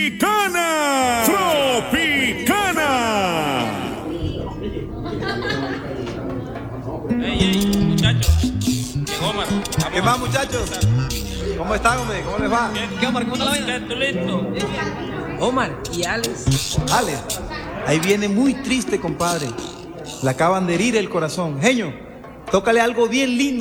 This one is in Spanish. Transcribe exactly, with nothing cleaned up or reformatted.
Tropicana. Tropicana. Ey, ey, muchachos. Llegó Omar. Vamos. ¿Qué más, muchachos? ¿Cómo están, hombre? ¿Cómo les va? ¿Qué, Omar? ¿Cómo está la vaina? ¿Tú listo? Omar y Alex. Ale, ahí viene muy triste, compadre. Le acaban de herir el corazón. Genio, tócale algo bien lindo.